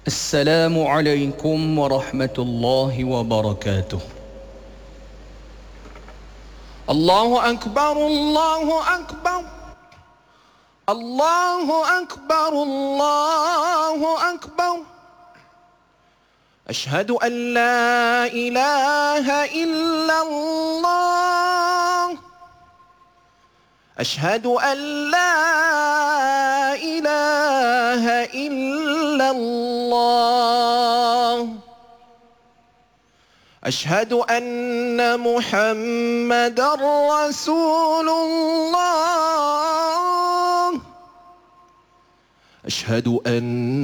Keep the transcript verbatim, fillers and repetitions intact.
السلام عليكم ورحمة الله وبركاته. الله أكبر الله أكبر الله أكبر الله أكبر. أشهد أن لا إله إلا الله. أشهد أن لا إله إلا الله. أشهد أن محمدًا رسول الله. أشهد أن